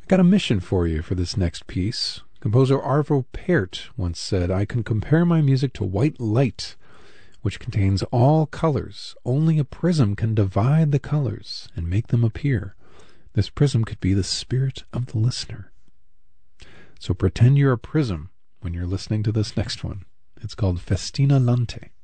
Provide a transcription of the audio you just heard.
Got a mission for you for this next piece. Composer Arvo Pärt once said, "I can compare my music to white light, which contains all colors. Only a prism can divide the colors and make them appear. This prism could be the spirit of the listener." So pretend you're a prism when you're listening to this next one. It's called Festina Lente.